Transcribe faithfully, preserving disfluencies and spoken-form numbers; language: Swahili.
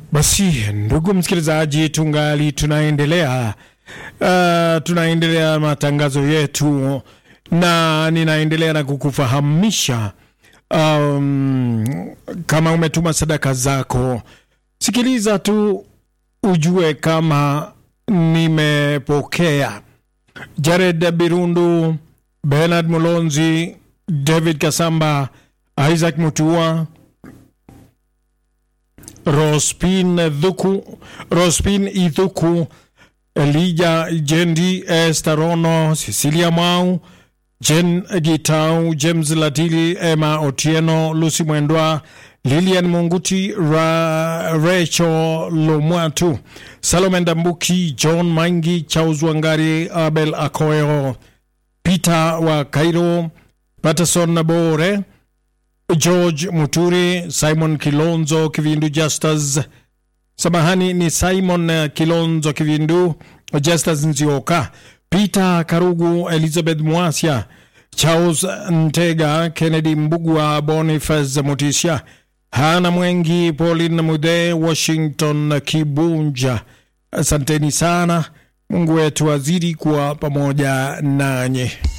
Basi ndugu msikilizaji, tungali tunaendelea uh, tunaendelea matangazo yetu, na ninaendelea na kukufahamisha um, kama umetuma sadaka zako, sikiliza tu ujue kama nimepokea. Jared Birundu, Bernard Mulonzi, David Kasamba, Isaac Mutua, Rospin Dhuku, Rospin Ithuku, Elijah Jendi, Estarono, Cecilia Mau, Jen Gitau, James Latili, Emma Otieno, Lucy Mwendwa, Lilian Munguti, Ra, Rachel Lomwatu, Salome Ndambuki, John Maingi, Charles Wangari, Abel Akoyo, Peter wa Cairo, Patterson Nabore, George Muturi, Simon Kilonzo Kivindu Justus, samahani ni Simon Kilonzo Kivindu Justus Nzioka, Peter Karugu, Elizabeth Mwasia, Charles Ntega, Kennedy Mbugua, Boniface Motisha, Hana Mwengi, Pauline Mude, Washington Kibunja. Asanteni sana, Mungu wetu azidi kuwa pamoja nanyi.